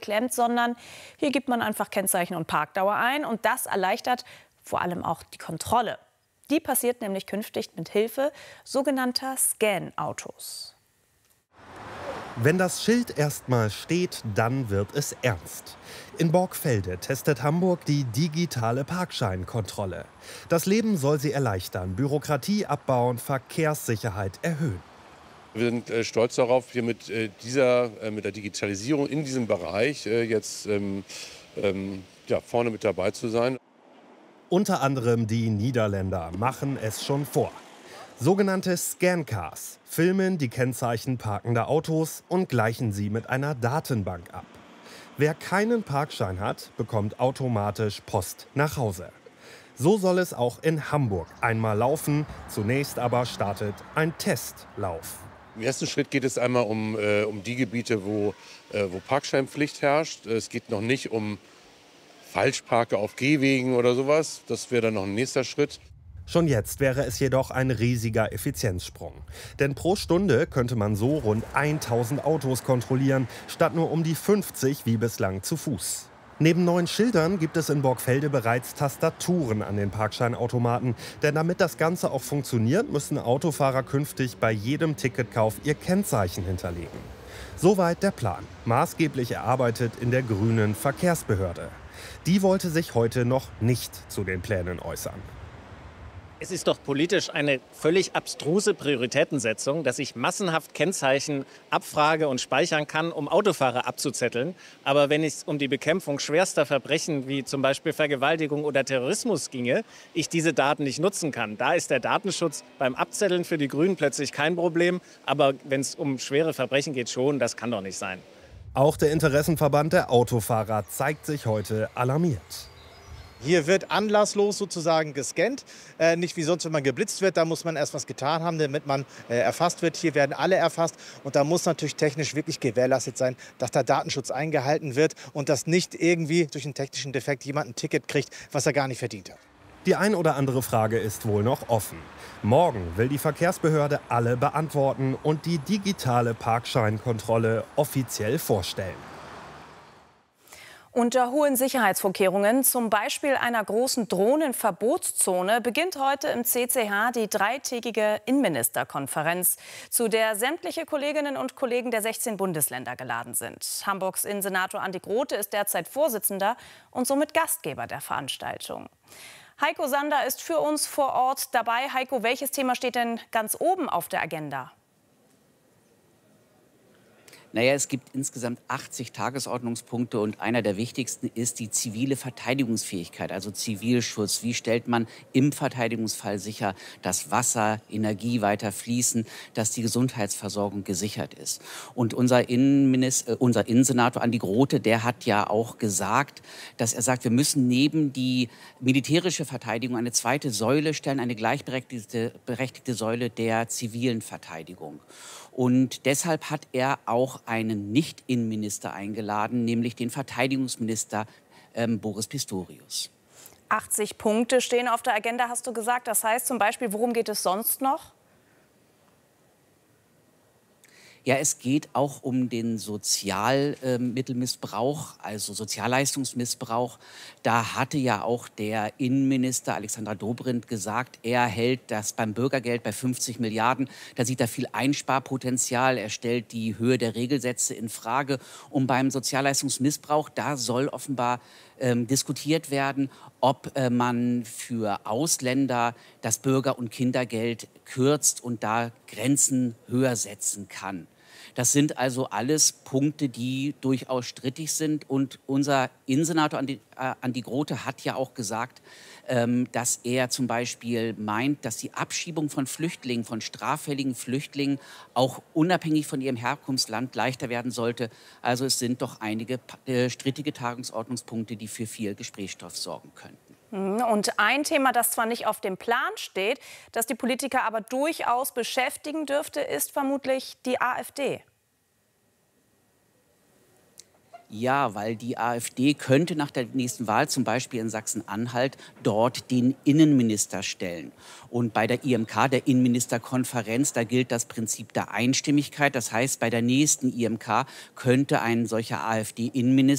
geklemmt, sondern hier gibt man einfach Kennzeichen und Parkdauer ein. Und das erleichtert vor allem auch die Kontrolle. Die passiert nämlich künftig mit Hilfe sogenannter Scan-Autos. Wenn das Schild erstmal steht, dann wird es ernst. In Borgfelde testet Hamburg die digitale Parkscheinkontrolle. Das Leben soll sie erleichtern, Bürokratie abbauen, Verkehrssicherheit erhöhen. Wir sind stolz darauf, hier mit der Digitalisierung in diesem Bereich jetzt vorne mit dabei zu sein. Unter anderem die Niederländer machen es schon vor. Sogenannte Scancars filmen die Kennzeichen parkender Autos und gleichen sie mit einer Datenbank ab. Wer keinen Parkschein hat, bekommt automatisch Post nach Hause. So soll es auch in Hamburg einmal laufen. Zunächst aber startet ein Testlauf. Im ersten Schritt geht es einmal um die Gebiete, wo Parkscheinpflicht herrscht. Es geht noch nicht um Falschparke auf Gehwegen oder sowas. Das wäre dann noch ein nächster Schritt. Schon jetzt wäre es jedoch ein riesiger Effizienzsprung. Denn pro Stunde könnte man so rund 1000 Autos kontrollieren, statt nur um die 50 wie bislang zu Fuß. Neben neuen Schildern gibt es in Borgfelde bereits Tastaturen an den Parkscheinautomaten. Denn damit das Ganze auch funktioniert, müssen Autofahrer künftig bei jedem Ticketkauf ihr Kennzeichen hinterlegen. Soweit der Plan, maßgeblich erarbeitet in der grünen Verkehrsbehörde. Die wollte sich heute noch nicht zu den Plänen äußern. Es ist doch politisch eine völlig abstruse Prioritätensetzung, dass ich massenhaft Kennzeichen abfrage und speichern kann, um Autofahrer abzuzetteln. Aber wenn es um die Bekämpfung schwerster Verbrechen wie zum Beispiel Vergewaltigung oder Terrorismus ginge, ich diese Daten nicht nutzen kann. Da ist der Datenschutz beim Abzetteln für die Grünen plötzlich kein Problem. Aber wenn es um schwere Verbrechen geht, schon, das kann doch nicht sein. Auch der Interessenverband der Autofahrer zeigt sich heute alarmiert. Hier wird anlasslos sozusagen gescannt, nicht wie sonst, wenn man geblitzt wird, da muss man erst was getan haben, damit man erfasst wird. Hier werden alle erfasst und da muss natürlich technisch wirklich gewährleistet sein, dass der Datenschutz eingehalten wird und dass nicht irgendwie durch einen technischen Defekt jemand ein Ticket kriegt, was er gar nicht verdient hat. Die ein oder andere Frage ist wohl noch offen. Morgen will die Verkehrsbehörde alle beantworten und die digitale Parkscheinkontrolle offiziell vorstellen. Unter hohen Sicherheitsvorkehrungen, zum Beispiel einer großen Drohnenverbotszone, beginnt heute im CCH die dreitägige Innenministerkonferenz, zu der sämtliche Kolleginnen und Kollegen der 16 Bundesländer geladen sind. Hamburgs Innensenator Andi Grote ist derzeit Vorsitzender und somit Gastgeber der Veranstaltung. Heiko Sander ist für uns vor Ort dabei. Heiko, welches Thema steht denn ganz oben auf der Agenda? Naja, es gibt insgesamt 80 Tagesordnungspunkte und einer der wichtigsten ist die zivile Verteidigungsfähigkeit, also Zivilschutz. Wie stellt man im Verteidigungsfall sicher, dass Wasser, Energie weiter fließen, dass die Gesundheitsversorgung gesichert ist? Und unser Innensenator Andi Grote, der hat ja auch gesagt, dass er sagt, wir müssen neben die militärische Verteidigung eine zweite Säule stellen, eine gleichberechtigte Säule der zivilen Verteidigung. Und deshalb hat er auch einen Nicht-Innenminister eingeladen, nämlich den Verteidigungsminister Boris Pistorius. 80 Punkte stehen auf der Agenda, hast du gesagt. Das heißt zum Beispiel, worum geht es sonst noch? Ja, es geht auch um den Sozialmittelmissbrauch, also Sozialleistungsmissbrauch. Da hatte ja auch der Innenminister Alexandra Dobrindt gesagt, er hält das beim Bürgergeld bei 50 Milliarden. Da sieht er viel Einsparpotenzial. Er stellt die Höhe der Regelsätze in Frage. Und beim Sozialleistungsmissbrauch, da soll offenbar diskutiert werden, ob man für Ausländer das Bürger- und Kindergeld kürzt und da Grenzen höher setzen kann. Das sind also alles Punkte, die durchaus strittig sind. Und unser Innensenator Andi Grote hat ja auch gesagt, dass er zum Beispiel meint, dass die Abschiebung von Flüchtlingen, von straffälligen Flüchtlingen, auch unabhängig von ihrem Herkunftsland leichter werden sollte. Also es sind doch einige strittige Tagesordnungspunkte, die für viel Gesprächsstoff sorgen könnten. Und ein Thema, das zwar nicht auf dem Plan steht, das die Politiker aber durchaus beschäftigen dürfte, ist vermutlich die AfD. Ja, weil die AfD könnte nach der nächsten Wahl, zum Beispiel in Sachsen-Anhalt, dort den Innenminister stellen. Und bei der IMK, der Innenministerkonferenz, da gilt das Prinzip der Einstimmigkeit. Das heißt, bei der nächsten IMK könnte ein solcher AfD-Innenminister